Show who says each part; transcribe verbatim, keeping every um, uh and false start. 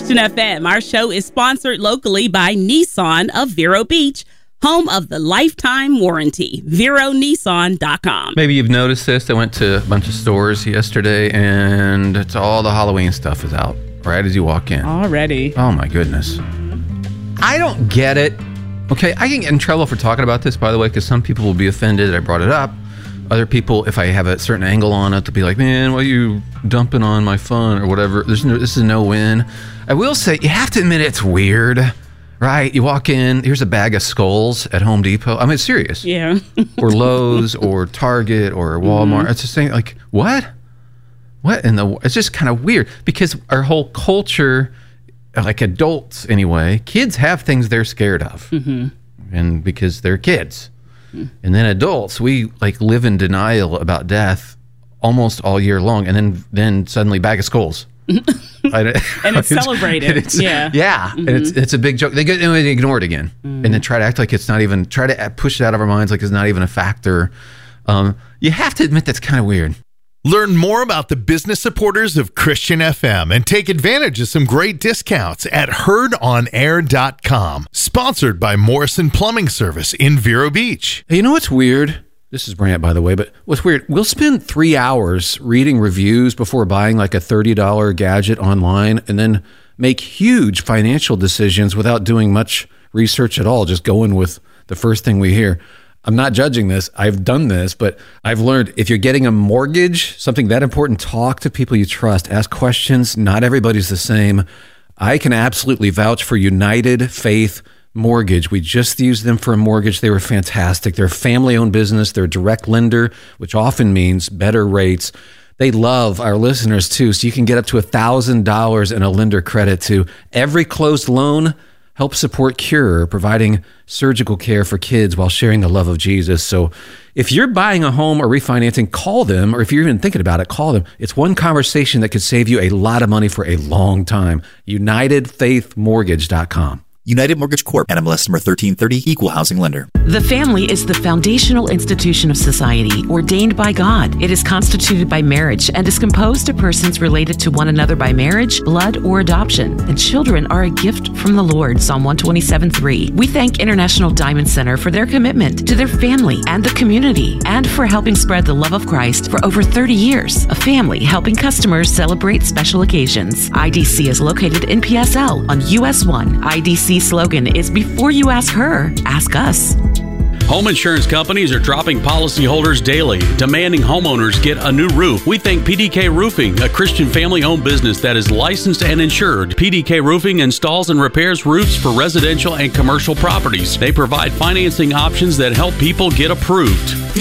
Speaker 1: Christian F M. Our show is sponsored locally by Nissan of Vero Beach, home of the lifetime warranty. Vero Nissan dot com.
Speaker 2: Maybe you've noticed this. I went to a bunch of stores yesterday, and it's all the Halloween stuff is out right as you walk in.
Speaker 1: Already.
Speaker 2: Oh, my goodness. I don't get it. Okay, I can get in trouble for talking about this, by the way, because some people will be offended that I brought it up. Other people, if I have a certain angle on it, they'll be like, man, why are you dumping on my fun or whatever? There's no, this is no win. I will say, you have to admit it's weird, right? You walk in, here's a bag of skulls at Home Depot. I mean, it's serious.
Speaker 1: Yeah.
Speaker 2: Or Lowe's or Target or Walmart. Mm-hmm. It's just saying, like, what? What in the... It's just kind of weird because our whole culture, like adults anyway, kids have things they're scared of. Mm-hmm. And because they're kids. And then adults, we like live in denial about death almost all year long, and then then suddenly bag of skulls,
Speaker 1: and it's celebrated. It's,
Speaker 2: yeah, yeah, mm-hmm. and it's it's a big joke. They get and they ignore it again, mm-hmm. and then try to act like it's not even. Try to push it out of our minds like it's not even a factor. Um, you have to admit that's kind of weird.
Speaker 3: Learn more about the business supporters of Christian F M and take advantage of some great discounts at heard on air dot com. Sponsored by Morrison Plumbing Service in Vero Beach.
Speaker 2: Hey, you know what's weird? This is Brant, by the way, but what's weird, we'll spend three hours reading reviews before buying like a thirty dollars gadget online and then make huge financial decisions without doing much research at all, just going with the first thing we hear. I'm not judging this. I've done this, but I've learned if you're getting a mortgage, something that important, talk to people you trust. Ask questions. Not everybody's the same. I can absolutely vouch for United Faith Mortgage. We just used them for a mortgage. They were fantastic. They're a family-owned business. They're a direct lender, which often means better rates. They love our listeners, too, so you can get up to one thousand dollars in a lender credit to every closed loan. Help support Cure, providing surgical care for kids while sharing the love of Jesus. So if you're buying a home or refinancing, call them, or if you're even thinking about it, call them. It's one conversation that could save you a lot of money for a long time. United Faith Mortgage dot com.
Speaker 4: United Mortgage Corp. N M L S number thirteen thirty, Equal Housing Lender.
Speaker 5: The family is the foundational institution of society ordained by God. It is constituted by marriage and is composed of persons related to one another by marriage, blood, or adoption. And children are a gift from the Lord, Psalm one twenty-seven three. We thank International Diamond Center for their commitment to their family and the community, and for helping spread the love of Christ for over thirty years. A family helping customers celebrate special occasions. I D C is located in P S L on U S one. I D C slogan is before you ask her, ask us.
Speaker 6: Home insurance companies are dropping policyholders daily, demanding homeowners get a new roof. We thank P D K Roofing, a Christian family-owned business that is licensed and insured. P D K Roofing installs and repairs roofs for residential and commercial properties. They provide financing options that help people get approved.